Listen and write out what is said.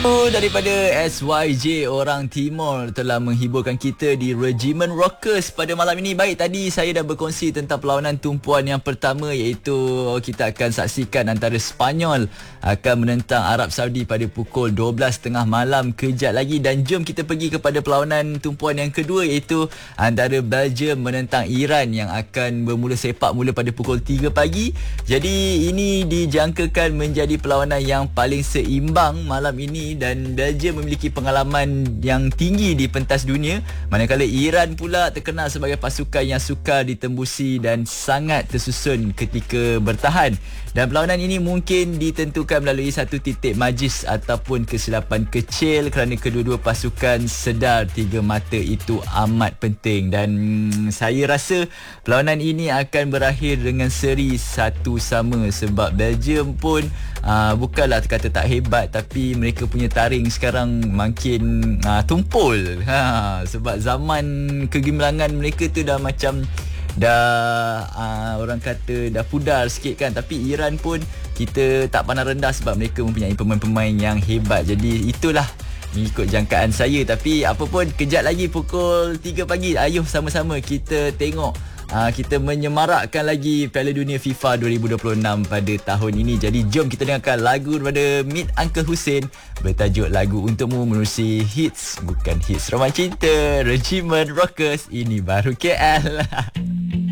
Daripada SYJ Orang Timur telah menghiburkan kita di Regimen Rockers pada malam ini. Baik, tadi saya dah berkongsi tentang perlawanan tumpuan yang pertama, iaitu kita akan saksikan antara Sepanyol akan menentang Arab Saudi pada pukul 12.30 malam kejap lagi. Dan jom kita pergi kepada perlawanan tumpuan yang kedua, iaitu antara Belgium menentang Iran yang akan bermula sepak mula pada pukul 3 pagi. Jadi ini dijangkakan menjadi perlawanan yang paling seimbang malam ini, dan Belgium memiliki pengalaman yang tinggi di pentas dunia, manakala Iran pula terkenal sebagai pasukan yang sukar ditembusi dan sangat tersusun ketika bertahan. Dan perlawanan ini mungkin ditentukan melalui satu titik majlis ataupun kesilapan kecil, kerana kedua-dua pasukan sedar tiga mata itu amat penting. Dan saya rasa perlawanan ini akan berakhir dengan seri 1-1, sebab Belgium pun bukanlah kata tak hebat, tapi mereka punya taring sekarang makin tumpul. Sebab zaman kegemilangan mereka tu dah macam orang kata dah pudar sikit kan. Tapi Iran pun kita tak pandang rendah, sebab mereka mempunyai pemain-pemain yang hebat. Jadi itulah mengikut jangkaan saya. Tapi apa pun, kejap lagi pukul 3 pagi, ayuh sama-sama kita tengok, kita menyemarakkan lagi Piala Dunia FIFA 2026 pada tahun ini. Jadi jom kita dengarkan lagu daripada Meet Uncle Hussein bertajuk Lagu Untukmu menerusi hits, bukan hits, Romance Cinta, Regimen Rockers. Ini baru KL.